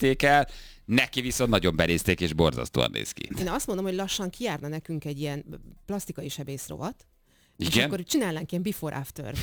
nevezték el, neki viszont nagyon benézték, és borzasztóan néz ki. Én azt mondom, hogy lassan kijárna nekünk egy ilyen plastikai sebész rovat, és Igen? akkor csinálnánk ilyen before-after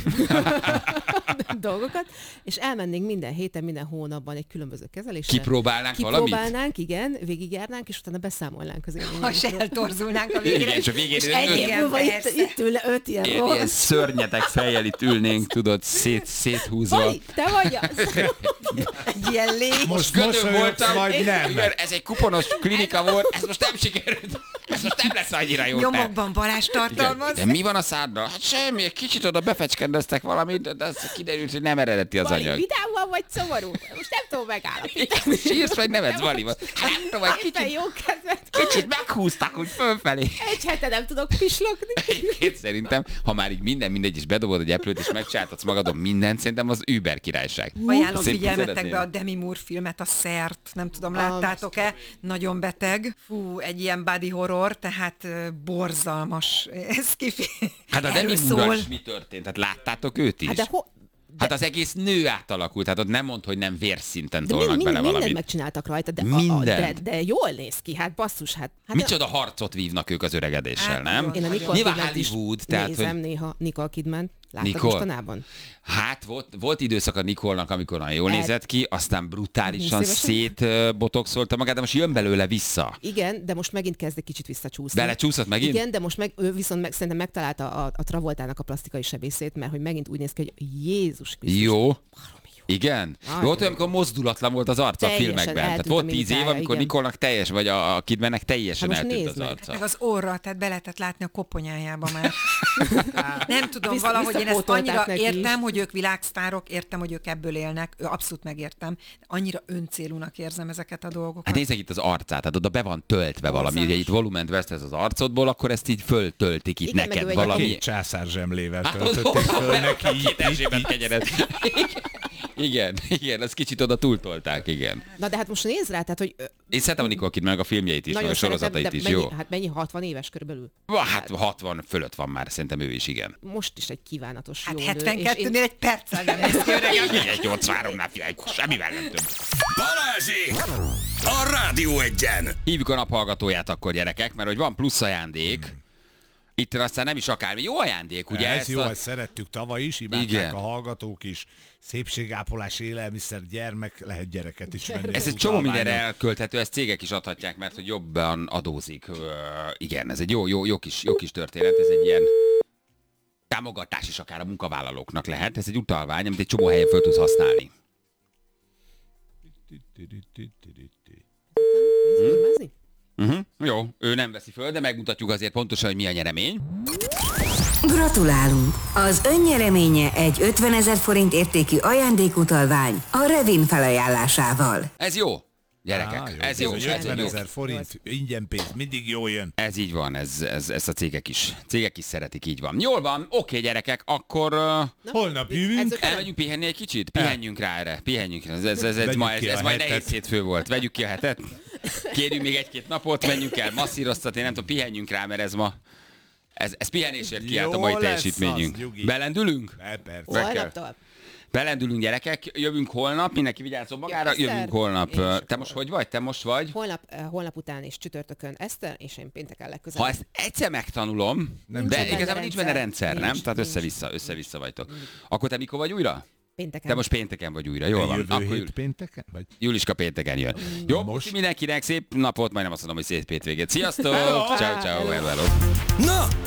dolgokat, és elmennénk minden héten, minden hónapban egy különböző kezeléssel. Kipróbálnánk igen, végigjárnánk, és utána beszámolnánk az Ha se élményeinkről. eltorzulnánk a végére. Igen, és a végén Egy év múlva itt ül 5 ilyen ilyen rossz. szörnyetek fejjel itt ülnénk, tudod, széthúzva. Vali, te vagy az! Egy ilyen légy. Most Gödör mosolyogsz, voltam, majd nem. igen, ez egy kuponos klinika volt, ez most nem sikerült, ez most nem lesz annyira jó. Nyomokban varázs tartalmaz. De mi van a száddal? Hát semmi, egy kicsit oda befecskendeztek valamit, de az kiderült, hogy nem eredeti az Vali, anyag. vidámban vagy szomorú? Most nem tudom megállapítani. Sírsz vagy nevetsz, Vali? Hát nem tudom, egy Éppen jó kedvet. kicsit meghúzták úgy fölfelé. Egy hete nem tudok pislogni. Egyébként szerintem, ha már így mindegy is bedobod egy eplőt, és megcsináltatsz magadon mindent, szerintem az Uber királyság. Ajánlom Szerintem figyelmetekbe a szeretném. Demi Moore filmet, a Szert, nem tudom, láttátok-e? Nagyon beteg. Fú, egy ilyen body horror, tehát borzalmas. Ez Hát a Demi Moore is mi történt? Hát láttátok őt is? Hát de Hát az egész nő átalakult, hát ott nem mond, hogy nem vérszinten de tolnak bele mindent valamit. megcsináltak rajta, de, Mindent. de jól néz ki, hát basszus, hát Micsoda harcot vívnak ők az öregedéssel, Hát, nem? én a Nicole Nyilván Kidmant is Hollywood, tehát nézem hogy... néha Nicole Kidman. Láttad Nicole? mostanában? Hát volt időszak a Nikolnak, amikor nagyon jól nézett ki, aztán brutálisan 20 évesen? szétbotoxolta magát, de most jön belőle vissza. Igen, de most megint kezd egy kicsit visszacsúszni. Belecsúszott megint? Igen, de most ő viszont szerintem megtalálta a Travoltának a plastikai sebészét, mert hogy megint úgy néz ki, hogy Jézus Krisztus. Jó. Igen. Nagyon Volt olyan, jó. amikor mozdulatlan volt az arca a Teljesen filmekben. Tehát eltűnt volt a 10 év, mimikája, amikor igen. Nikolnak teljes, vagy a Kidmannek teljesen Hát most eltűnt nézd az meg. arca. meg az orra, tehát be lehetett látni a koponyájába már. Nem tudom, Vissza- valahogy én ezt visszapótolták annyira neki is. értem, hogy ők világsztárok, értem, hogy ők ebből élnek, abszolút megértem, de annyira öncélúnak érzem ezeket a dolgokat. Hát nézzek itt az arcát, tehát oda be van töltve valami, Borzalmas. ugye itt volument vesztesz az arcodból, akkor ezt így föltöltik itt Igen, meg neked ő egy valami. Két császár zsemlével Hát töltötték föl neki. Két Erzsébet kenyered. Igen, ezt kicsit oda túltolták, igen. Na de hát most nézd rá, tehát hogy Én szeretem a Nicole Kidman, meg a filmjeit is, meg a nagyon szeretem, sorozatait de is, mennyi, jó? hát mennyi 60 éves körülbelül? Hát 60 fölött van már, szerintem ő is, igen. Most is egy kívánatos Hát jó nő, és 72-nél egy perccel nem néz ki öreg. Egy 83-nál figyelj, semmivel nem több. Balázsék! A Rádió Egyen! Hívjuk a naphallgatóját akkor, gyerekek, mert hogy van plusz ajándék. Itt aztán nem is akármi. Jó ajándék, ugye? Ez Ezt jó, a- ezt szerettük tavaly is, imádták Igen. a hallgatók is. Szépségápolás, élelmiszer, gyermek, lehet gyereket is venni. Ez az egy csomó mindenre utalványon. elkölthető, ezt cégek is adhatják, mert hogy jobban adózik. Igen, ez egy jó kis történet, ez egy ilyen támogatás is akár a munkavállalóknak lehet. Ez egy utalvány, amit egy csomó helyen föl tudsz használni. Filmezni? Jó, ő nem veszi föl, de megmutatjuk azért pontosan, hogy mi a nyeremény. Gratulálunk! Az önnyereménye egy 50 000 forint értékű ajándékutalvány a Revin felajánlásával. Ez jó, gyerekek, ez jó. Ez Ez 50 jó. 000 forint, ingyen pénz, mindig jól jön. Ez így van, ezt a cégek is szeretik, így van. Jól van, oké, gyerekek, akkor Holnap jövünk. Edzőterem? elmegyünk pihenni egy kicsit? Pihenjünk rá erre, pihenjünk. Ez Vegyük ma, ki a ez majd hetet. nehéz hétfő volt. Vegyük ki a hetet. Kérjünk még egy-két napot, menjünk el masszíroztatni, nem tudom, pihenjünk rá, mert ez ma... Ez pihenésért kiállt a Jó mai lesz teljesítményünk. az, nyugi. Belendülünk? Persze. Holnaptól? Belendülünk, gyerekek, jövünk holnap, mindenki vigyázzon magára, Eszter. jövünk holnap. Én is Te akkor. most hogy vagy? Te most vagy? Holnap után és csütörtökön Eszter, és én pénteken legközelebb. Ha ezt egyszer megtanulom, Nincs de benne igazából nincs benne rendszer, nem? Nincs, Tehát nincs. össze-vissza vagytok. Akkor te mikor vagy újra? Pénteken. Te most pénteken vagy újra, jól van. Jövő Akkor hét pénteken? Vagy? Juliska pénteken jön. Jó, most mindenkinek szép napot, majdnem azt mondom, hogy szép hétvégét. Sziasztok! Ciao, ciao, hello, hello. Na,